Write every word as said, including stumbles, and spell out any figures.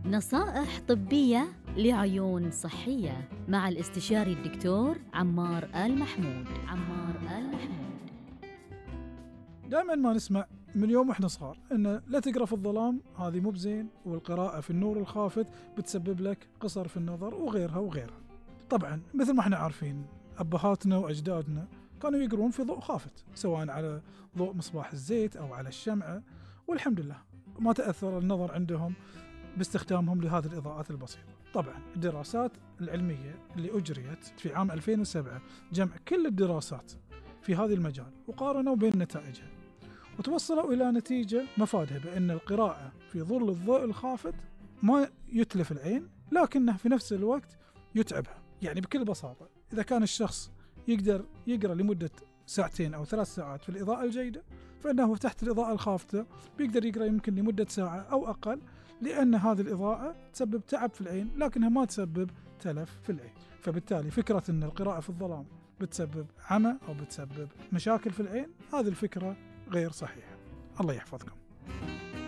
نصائح طبية لعيون صحية مع الاستشاري الدكتور عمار آل محمود. عمار آل محمود. دائما ما نسمع من يوم احنا صغار ان لا تقرأ في الظلام، هذه مو بزين، والقراءة في النور الخافت بتسبب لك قصر في النظر وغيرها وغيرها. طبعا مثل ما احنا عارفين أبهاتنا وأجدادنا كانوا يقرون في ضوء خافت، سواء على ضوء مصباح الزيت أو على الشمعة، والحمد لله ما تأثر النظر عندهم باستخدامهم لهذه الإضاءات البسيطة. طبعا الدراسات العلمية اللي أجريت في عام ألفين وسبعة جمع كل الدراسات في هذا المجال وقارنوا بين نتائجها، وتوصلوا إلى نتيجة مفادها بأن القراءة في ظل الضوء الخافت ما يتلف العين، لكنه في نفس الوقت يتعبها. يعني بكل بساطة إذا كان الشخص يقدر يقرأ لمدة ساعتين أو ثلاث ساعات في الإضاءة الجيدة، فإنه تحت الإضاءة الخافتة بيقدر يقرأ يمكن لمدة ساعة أو أقل، لأن هذه الإضاءة تسبب تعب في العين لكنها ما تسبب تلف في العين. فبالتالي فكرة أن القراءة في الظلام بتسبب عمى أو بتسبب مشاكل في العين، هذه الفكرة غير صحيحة. الله يحفظكم.